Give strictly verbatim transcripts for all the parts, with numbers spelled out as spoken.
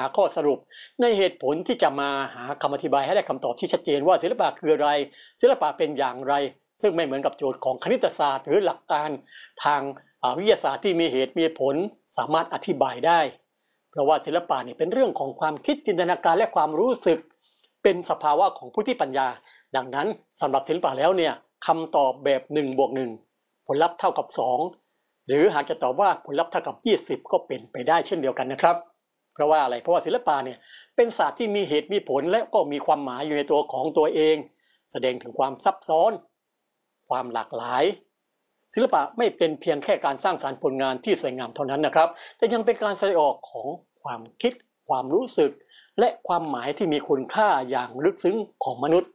าข้อสรุปในเหตุผลที่จะมาหาคำอธิบายให้ได้คำตอบที่ชัดเจนว่าศิลปะคืออะไรศิลปะเป็นอย่างไรซึ่งไม่เหมือนกับโจทย์ของคณิตศาสตร์หรือหลักการทางวิทยาศาสตร์ที่มีเหตุมีผลสามารถอธิบายได้เพราะว่าศิลปะนี่เป็นเรื่องของความคิดจินตนาการและความรู้สึกเป็นสภาวะของผู้ที่ปัญญาดังนั้นสำหรับศิลปะแล้วเนี่ยคำตอบแบบหนึ่งบวกหนึ่งผลลัพธ์เท่ากับสองหรือหากจะตอบว่าผลลัพธ์เท่ากับยี่สิบก็เป็นไปได้เช่นเดียวกันนะครับเพราะว่าอะไรเพราะว่าศิลปะเนี่ยเป็นศาสตร์ที่มีเหตุมีผลและก็มีความหมายอยู่ในตัวของตัวเองแสดงถึงความซับซ้อนความหลากหลายศิลปะไม่เป็นเพียงแค่การสร้างสรรค์ผลงานที่สวยงามเท่านั้นนะครับแต่ยังเป็นการแสดงออกของความคิดความรู้สึกและความหมายที่มีคุณค่าอย่างลึกซึ้งของมนุษย์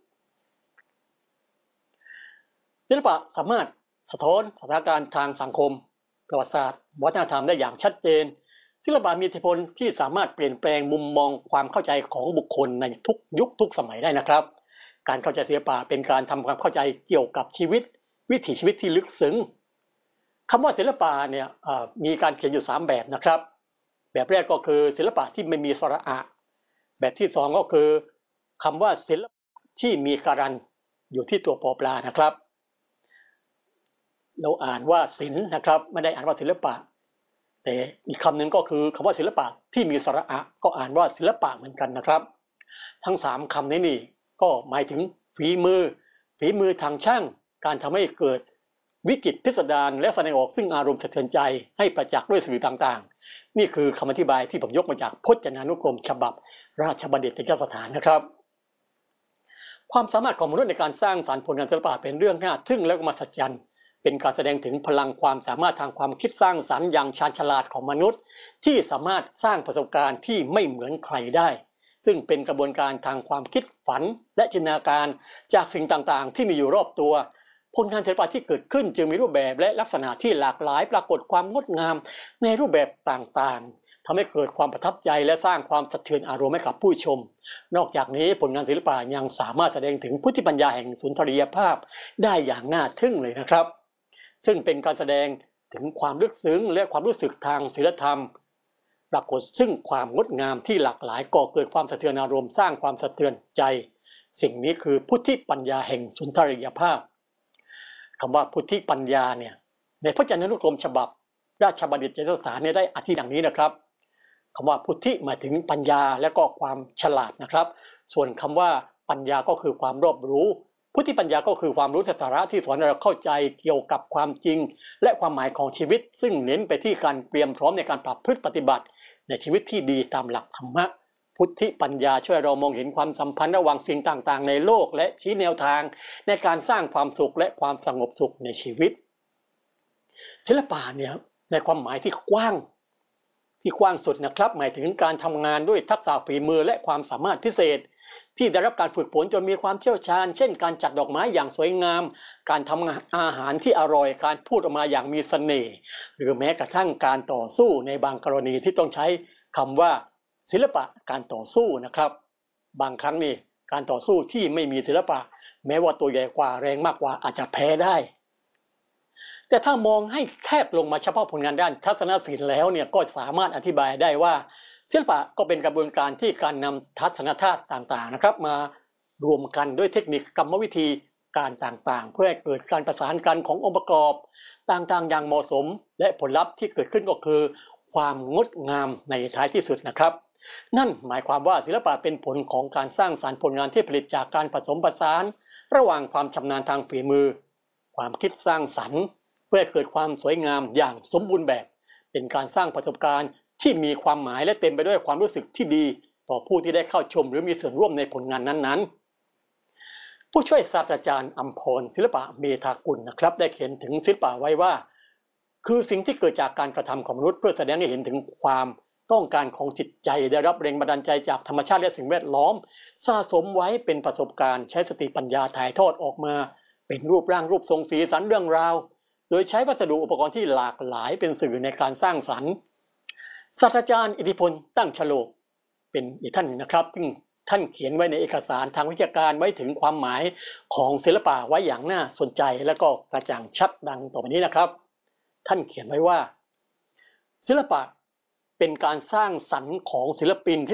ศิลปะสามารถสะท้อนสถานการณ์ทางสังคมประวัติศาสตร์วัฒนธรรมได้อย่างชัดเจนศิลปะมีอิทธิพลที่สามารถเปลี่ยนแปลงมุมมองความเข้าใจของบุคคลในทุกยุคทุกสมัยได้นะครับการเข้าใจศิลปะเป็นการทำความเข้าใจเกี่ยวกับชีวิตวิถีชีวิตที่ลึกซึ้งคำว่าศิลปะเนี่ยมีการเขียนอยู่สามแบบนะครับแบบแรกก็คือศิลปะที่ไม่มีสระอะแบบที่สองก็คือคำว่าศิลปะที่มีการันอยู่ที่ตัวปอปลานะครับเราอ่านว่าศิลป์นะครับไม่ได้อ่านว่าศิลปะแต่อีกคำหนึ่งก็คือคำว่าศิลปะที่มีสระอะก็อ่านว่าศิลปะเหมือนกันนะครับทั้งสามคำนี้นี่ก็หมายถึงฝีมือฝีมือทางช่างการทำให้เกิดวิจิตรพิสดารและแสดงออกซึ่งอารมณ์สะเทือนใจให้ประจักษ์ด้วยสื่อต่างๆนี่คือคำอธิบายที่ผมยกมาจากพจนานุกรมฉบับราชบัณฑิตยสถานนะครับความสามารถของมนุษย์ในการสร้างสรรค์ผลงานศิลปะเป็นเรื่องน่าทึ่งและมหัศจรรย์เป็นการแสดงถึงพลังความสามารถทางความคิดสร้างสรรค์อย่างชาญฉลาดของมนุษย์ที่สามารถสร้างประสบการณ์ที่ไม่เหมือนใครได้ซึ่งเป็นกระบวนการทางความคิดฝันและจินตนาการจากสิ่งต่างๆที่มีอยู่รอบตัวผลงานศิลปะที่เกิดขึ้นจึงมีรูปแบบและลักษณะที่หลากหลายปรากฏความงดงามในรูปแบบต่างๆทำให้เกิดความประทับใจและสร้างความสะเทือนอารมณ์ให้กับผู้ชมนอกจากนี้ผลงานศิลปะยังสามารถแสดงถึงพุทธิปัญญาแห่งสุนทรียภาพได้อย่างน่าทึ่งเลยนะครับซึ่งเป็นการแสดงถึงความลึกซึ้งและความรู้สึกทางศีลธรรมปรากฏซึ่งความงดงามที่หลากหลายก่อเกิดความสะเทือนอารมณ์สร้างความสะเทือนใจสิ่งนี้คือพุทธิปัญญาแห่งสุนทรียภาพคำว่าพุทธิปัญญาเนี่ยในพจนานุกรมฉบับราชบัณฑิตยสถานเนี่ยได้อธิดังนี้นะครับคำว่าพุทธิหมายถึงปัญญาและก็ความฉลาดนะครับส่วนคำว่าปัญญาก็คือความรอบรู้พุทธิปัญญาก็คือความรู้สาระที่สอนให้เราเข้าใจเกี่ยวกับความจริงและความหมายของชีวิตซึ่งเน้นไปที่การเตรียมพร้อมในการประพฤติปฏิบัติในชีวิตที่ดีตามหลักธรรมะพุทธิปัญญาช่วยเรามองเห็นความสัมพันธ์ระหว่างสิ่งต่างๆในโลกและชี้แนวทางในการสร้างความสุขและความสงบสุขในชีวิตศิลปะเนี่ยในความหมายที่กว้างที่กว้างสุดนะครับหมายถึงการทำงานด้วยทักษะฝีมือและความสามารถพิเศษที่ได้รับการฝึกฝนจนมีความเชี่ยวชาญเช่นการจัดดอกไม้อย่างสวยงามการทำอาหารที่อร่อยการพูดออกมาอย่างมีเสน่ห์หรือแม้กระทั่งการต่อสู้ในบางกรณีที่ต้องใช้คำว่าศิลปะการต่อสู้นะครับบางครั้งนี่การต่อสู้ที่ไม่มีศิลปะแม้ว่าตัวใหญ่กว่าแรงมากกว่าอาจจะแพ้ได้แต่ถ้ามองให้แคบลงมาเฉพาะผลงานด้านทัศนศิลป์แล้วเนี่ยก็สามารถอธิบายได้ว่าศิลปะก็เป็นกระบวนการที่การนำทัศนธาตุต่างๆนะครับมารวมกันด้วยเทคนิคกรรมวิธีการต่างๆเพื่อให้เกิดการประสานกันขององค์ประกอบต่างๆอย่างเหมาะสมและผลลัพธ์ที่เกิดขึ้นก็คือความงดงามในท้ายที่สุดนะครับนั่นหมายความว่าศิลปะเป็นผลของการสร้างสรรค์ผลงานที่ผลิตจากการผสมผสานระหว่างความชำนาญทางฝีมือความคิดสร้างสรรค์เพื่อให้เกิดความสวยงามอย่างสมบูรณ์แบบเป็นการสร้างประสบการณ์ที่มีความหมายและเต็มไปด้วยความรู้สึกที่ดีต่อผู้ที่ได้เข้าชมหรือมีส่วนร่วมในผลงานนั้นๆผู้ช่วยศาสตราจารย์อัมพรศิลปะเมธากุลนะครับได้เขียนถึงศิลปะไว้ว่าคือสิ่งที่เกิดจากการกระทำของมนุษย์เพื่อแสดงให้เห็นถึงความต้องการของจิตใจได้รับแรงบันดาลใจจากธรรมชาติและสิ่งแวดล้อมสะสมไว้เป็นประสบการณ์ใช้สติปัญญาถ่ายทอดออกมาเป็นรูปร่างรูปทรงสีสันเรื่องราวโดยใช้วัสดุอุปกรณ์ที่หลากหลายเป็นสื่อในการสร้างสรรค์ศาสตราจารย์อิทธิพลตั้งฉลกเป็นอีกท่านหนึ่งนะครับซึ่งท่านเขียนไว้ในเอกสารทางวิชาการไว้ถึงความหมายของศิลปะไว้อย่างน่าสนใจและก็กระจ่างชัดดังต่อไปนี้นะครับท่านเขียนไว้ว่าศิลปะเป็นการสร้างสรรค์ของศิลปินที่